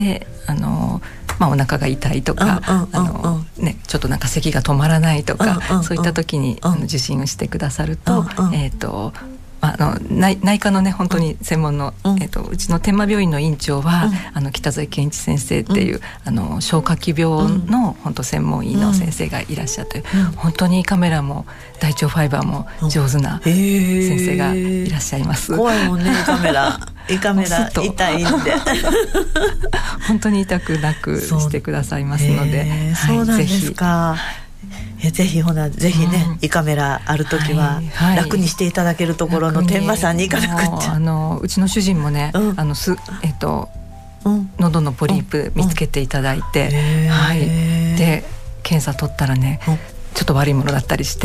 でお腹が痛いとか、ちょっとなんか咳が止まらないとか、そういった時に受診をしてくださると、内科のね本当に専門の、うちの天満病院の院長は、北添健一先生っていう、消化器病の本当専門医の先生がいらっしゃって、本当にカメラも大腸ファイバーも上手な先生がいらっしゃいます。 怖いもんね胃カメラ痛いんで本当に痛くなくしてくださいますので、 そうなんですか。ぜひね、胃カメラあるときは楽にしていただけるところの天満さんに行かなくっちゃ。 うちの主人もね、喉のポリープ見つけていただいて、で検査取ったらね、ちょっと悪いものだったりして、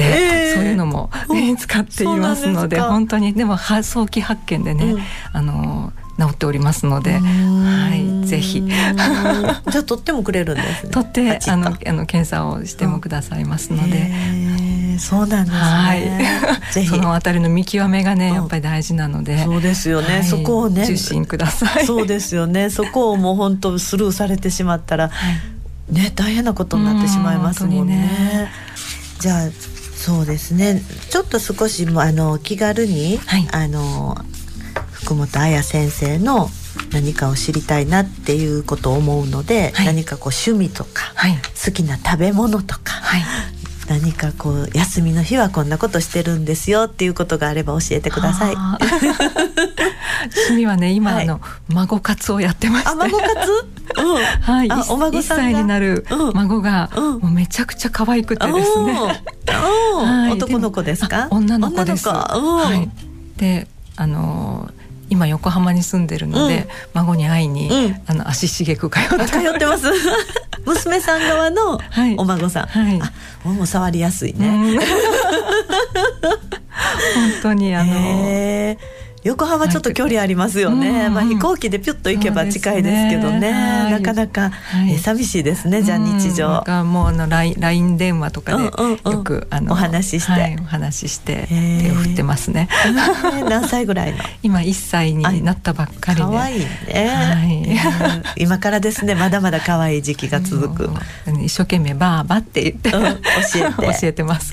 そういうのも見つかっていますので、本当にでも早期発見でね、治っておりますので、ぜひじゃあ取ってもくれるんですね。 取って検査をしてもくださいますので、 そうなんですね。ぜひそのあたりの見極めがねやっぱり大事なので、 そうですよね。そこをね受診ください。 そうですよね。そこをもう本当スルーされてしまったらね、大変なことになってしまいますもんね。じゃあそうですね、ちょっと少し気軽に、福本彩先生の何かを知りたいなっていうことを思うので、何か趣味とか、好きな食べ物とか、何か休みの日はこんなことしてるんですよっていうことがあれば教えてください。 趣味はね今孫活をやってまして、 孫活お孫さんが 1歳になる孫がもうめちゃくちゃ可愛くてですね、 男の子ですか？ 女の子です。で今横浜に住んでるので、孫に会いに、足しげく通ってます。娘さん側のお孫さん、もう触りやすいね。 本当に横浜ちょっと距離ありますよね。飛行機でピュッと行けば近いですけどね、なかなか寂しいですね。じゃあ日常もうLINE 電話とかでよくお話しして手を振ってますね。 何歳ぐらいの？ 今1歳になったばっかりで。 可愛いね。今からですね。まだまだ可愛い時期が続く。 一生懸命バーバって言って教えてます。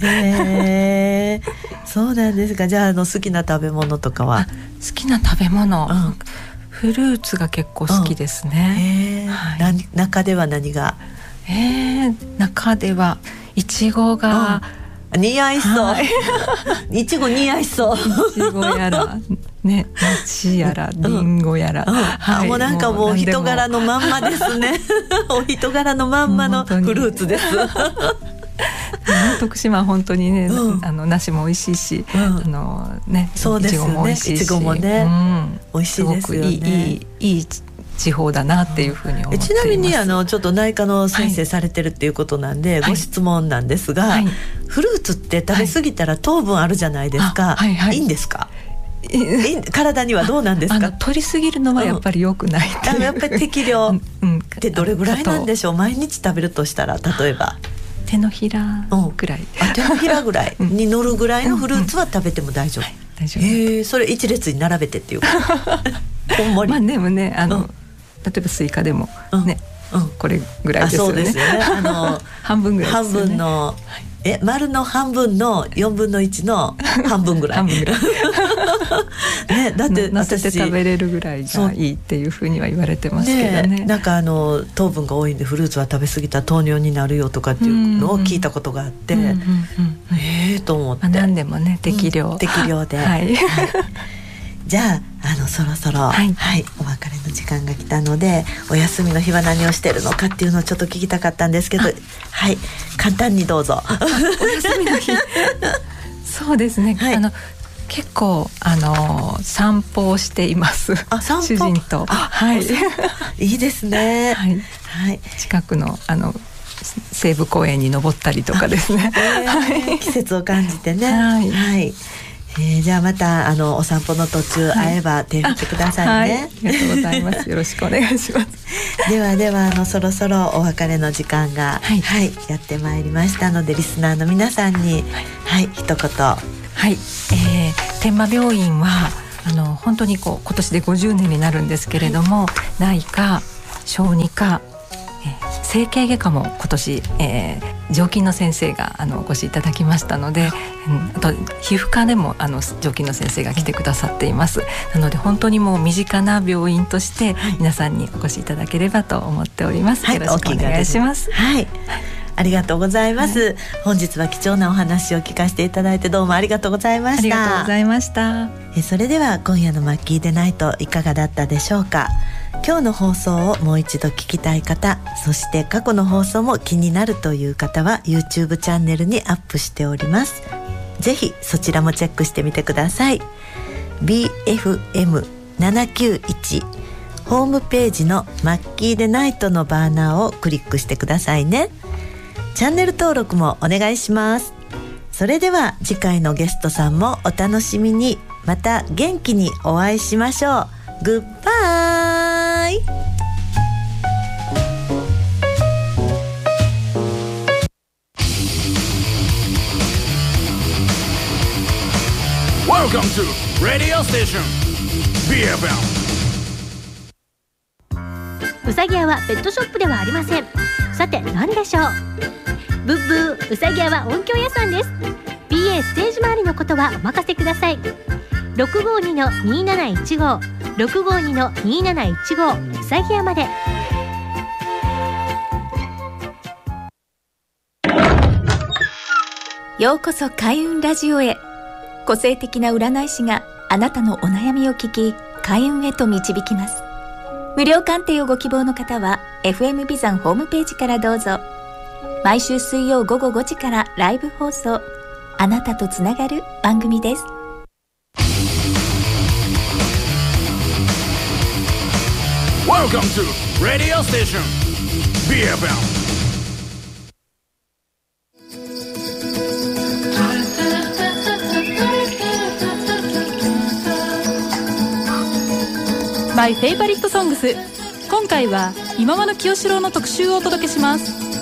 そうなんですか。じゃあ好きな食べ物とかは？ 好きな食べ物、フルーツが結構好きですね。 中では何が？ 中ではいちごが似合いそう。いちご似合いそう。 いちごやらね、梨やらりんごやら、 もうなんかもう人柄のまんまですね。お人柄のまんまのフルーツです。 徳島は本当にね、梨も美味しいし、 そうですよね。いちごもね、美味しいですよね。 いい地方だなっていうふうに思っています。 ちなみにちょっと内科の先生されてるっていうことなんで、ご質問なんですが、フルーツって食べ過ぎたら糖分あるじゃないですか。いいんですか？体にはどうなんですか？ 取りすぎるのはやっぱり良くないっていう。 やっぱり適量ってどれぐらいなんでしょう？毎日食べるとしたら、例えば手のひらぐらい、 手のひらぐらいに乗るぐらいのフルーツは食べても大丈夫。 大丈夫。 それ一列に並べてっていうか。ほんまに。 でもね、例えばスイカでもね、これぐらいですよね。 そうですよね。 半分ぐらいですよね。 半分の丸の半分の4分の1の半分ぐらい。ね、だって乗せて食べれるぐらいがいいっていうふうには言われてますけどね。 なんか糖分が多いんでフルーツは食べ過ぎたら糖尿になるよとかっていうのを聞いたことがあって、と思って。 何でもね、適量で。じゃあそろそろ、お別れの時間が来たので、お休みの日は何をしてるのかっていうのをちょっと聞きたかったんですけど、簡単にどうぞ。 お休みの日そうですね、結構散歩をしています。主人と。いいですね。 近くの西武公園に登ったりとかですね。 季節を感じてね。じゃあまたお散歩の途中会えば手振ってくださいね。 ありがとうございます。よろしくお願いします。 ではそろそろお別れの時間がやってまいりましたので、リスナーの皆さんに一言。天満病院は本当に今年で50年になるんですけれども、内科、 小児科、整形外科も今年、常勤の先生がお越しいただきましたので、あと皮膚科でも常勤の先生が来てくださっています。なので本当にもう身近な病院として皆さんにお越しいただければと思っております。よろしくお願いします。 はい、ありがとうございます、本日は貴重なお話を聞かせていただいてどうもありがとうございました。 ありがとうございました。 それでは今夜のマッキーでナイトいかがだったでしょうか。今日の放送をもう一度聞きたい方、そして過去の放送も気になるという方は YouTube チャンネルにアップしております。ぜひそちらもチェックしてみてください。 BFM791 ホームページのマッキーでナイトのバーナーをクリックしてくださいね。チャンネル登録もお願いします。それでは次回のゲストさんもお楽しみに。また元気にお会いしましょう。グッバイ。 Welcome to Radio Station BFM。 うさぎ屋はペットショップではありません。さて何でしょう。ブッブー、うさぎ屋は音響屋さんです。 PA ステージ周りのことはお任せください。 652-2715 652-2715 うさぎ屋まで。 ようこそ開運ラジオへ。個性的な占い師があなたのお悩みを聞き、開運へと導きます。無料鑑定をご希望の方は FM ビザンホームページからどうぞ。毎週水曜午後5時からライブ放送、あなたとつながる番組です。 Welcome to Radio Station BFM。 My Favorite Songs。 今回は今間の清志郎の特集をお届けします。